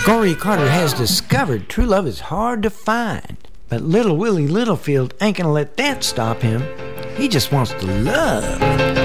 Corey Carter has discovered true love is hard to find. But little Willie Littlefield ain't gonna let that stop him. He just wants to love.